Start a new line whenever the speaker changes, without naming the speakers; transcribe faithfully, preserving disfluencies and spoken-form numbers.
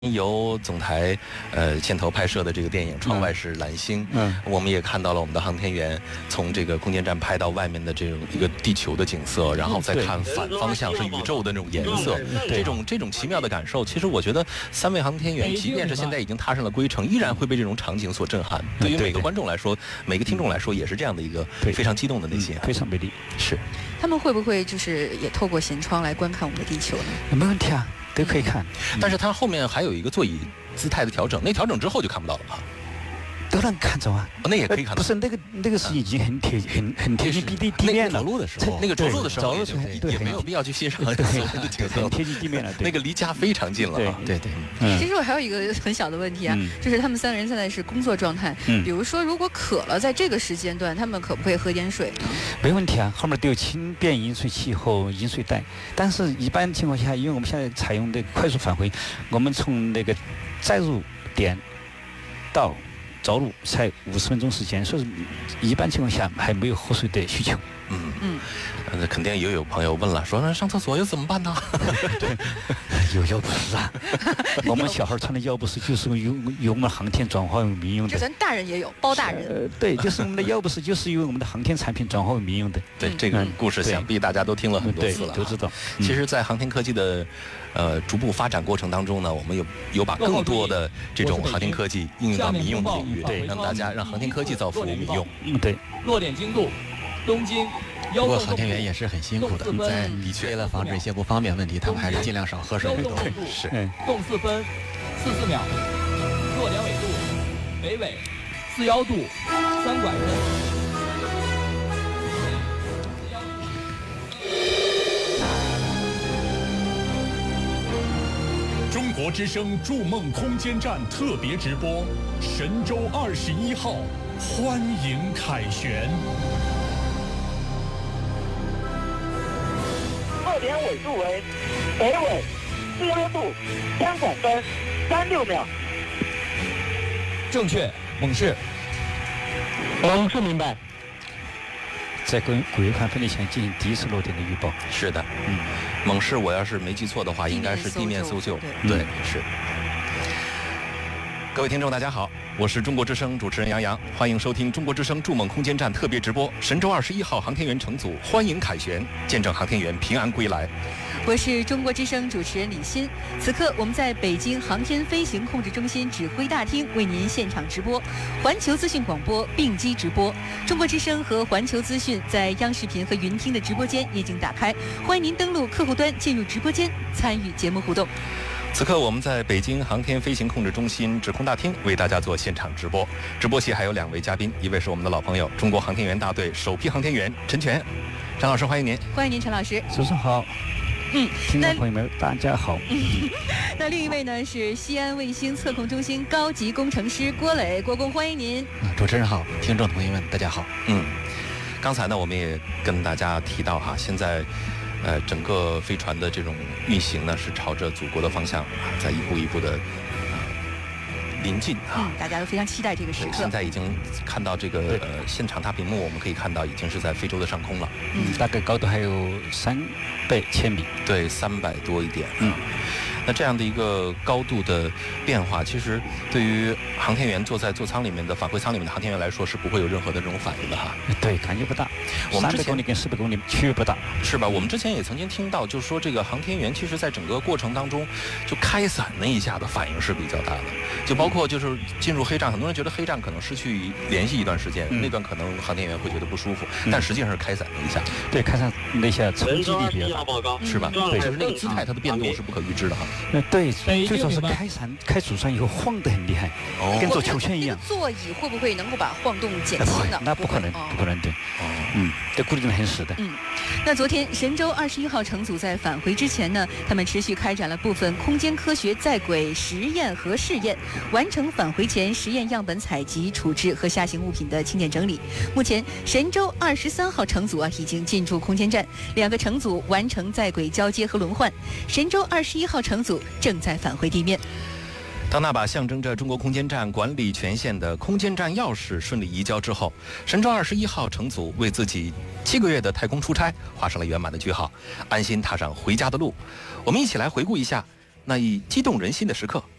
由总台呃牵头拍摄的这个电影《窗外是蓝星》，嗯，我们也看到了我们的航天员从这个空间站拍到外面的这种一个地球的景色，然后再看反方向是宇宙的那种颜色，这种这种奇妙的感受，其实我觉得三位航天员，即便是现在已经踏上了归程，依然会被这种场景所震撼。对于每个观众来说，每个听众来说，也是这样的一个非常激动的内心，
非常美丽。
是，
他们会不会就是也透过舷窗来观看我们的地球呢？
没问题啊。都可以看，
但是它后面还有一个座椅姿态的调整，那调整之后就看不到了吧？
都能看着啊，
那也可以看到。
不是那个那个是已经很贴很很贴近地地面了。
着陆的时候，那个着陆的时候也也没有必要去欣赏，
对，很贴近地面了。
那个离家非常近了。
对对对。
其实我还有一个很小的问题啊，就是他们三个人现在是工作状态，比如说如果渴了，在这个时间段，他们可不可以喝点水呢？
没问题啊，后面都有轻便饮水器和饮水袋。但是一般情况下，因为我们现在采用的快速返回，我们从那个载入点到着陆才五十分钟时间，所以一般情况下还没有喝水的需求。
嗯嗯，那肯定也有朋友问了，说那上厕所又怎么办呢？
对，有药不湿啊。我们小孩穿的药不湿就是由由我们航天转化为民用的。
这咱大人也有，包大人。
呃，对，就是我们的药不湿就是由我们的航天产品转化为民用的。
对，这个故事想必大家都听了很多次了，
都知道。
其实，在航天科技的呃逐步发展过程当中呢，我们有有把更多的这种航天科技应用到民用的领域，对，让大家让航天科技造福民用。
嗯，对。
落点精度，东经。
不过航天员也是很辛苦的，在为了防止一些不方便问题，他们还是尽量少喝水为多。
是。
动四分，四四秒，落点纬度，北纬，四幺度，三拐针。
中国之声筑梦空间站特别直播，神舟二十一号，欢迎凯旋。
落点纬度为北纬四幺度三拐分三六秒。
正确，猛士。
猛士明白。
在跟轨月盘分离前进行第一次落点的预报。
是的，嗯，猛士我要是没记错的话，应该是地面搜救。对，是。各位听众，大家好，我是中国之声主持人杨洋，欢迎收听中国之声筑梦空间站特别直播。神舟二十一号航天员乘组欢迎凯旋，见证航天员平安归来。
我是中国之声主持人李欣，此刻我们在北京航天飞行控制中心指挥大厅为您现场直播，环球资讯广播并机直播。中国之声和环球资讯在央视频和云听的直播间已经打开，欢迎您登录客户端进入直播间参与节目互动。
此刻我们在北京航天飞行控制中心指控大厅为大家做现场直播，直播席还有两位嘉宾，一位是我们的老朋友中国航天员大队首批航天员陈全，陈老师欢迎您。
欢迎您，陈老师。
主持人好。
嗯，
听众朋友们大家好。
嗯，那另一位呢是西安卫星测控中心高级工程师郭磊，郭工欢迎您。
主持人好，听众朋友们大家好。
嗯，刚才呢我们也跟大家提到哈，现在呃，整个飞船的这种运行呢，是朝着祖国的方向啊，在一步一步的呃临近啊。
嗯，大家都非常期待这个时刻。
现在已经看到这个呃现场大屏幕，我们可以看到已经是在非洲的上空了。
嗯，大概高度还有三百千米。
对，三百多一点。嗯。那这样的一个高度的变化，其实对于航天员坐在座舱里面的返回舱里面的航天员来说，是不会有任何的这种反应的哈。
对，感觉不大。
我们
三百公里跟四百公里区别不大，
是吧？我们之前也曾经听到，就是说这个航天员其实在整个过程当中，就开伞那一下的反应是比较大的。就包括就是进入黑障，很多人觉得黑障可能失去联系一段时间，嗯、那段可能航天员会觉得不舒服，嗯、但实际上是开伞那一下。
对，开伞那一下冲击力比较大，
是吧？对，就是那个姿态它的变动是不可预知的哈。
呃，对。最主要是开伞开主伞以后晃得很厉害，哦、跟坐秋千一样。
这个座椅会不会能够把晃动减轻呢？
那不可能，不可能，对。哦，嗯，这固定的很死的。
嗯，那昨天神舟二十一号乘组在返回之前呢，他们持续开展了部分空间科学在轨实验和试验，完成返回前实验样本采集、处置和下行物品的清点整理。目前，神舟二十三号乘组啊已经进驻空间站，两个乘组完成在轨交接和轮换，神舟二十一号乘组正在返回地面。
当那把象征着中国空间站管理权限的空间站钥匙顺利移交之后，神舟二十一号乘组为自己七个月的太空出差画上了圆满的句号，安心踏上回家的路。我们一起来回顾一下那一激动人心的时刻。